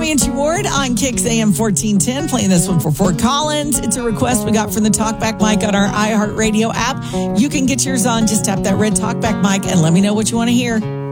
Tammy and G Ward on Kicks AM 1410, playing this one for Fort Collins. It's a request we got from the Talkback mic on our iHeartRadio app. You can get yours on. Just tap that red Talkback mic and let me know what you want to hear.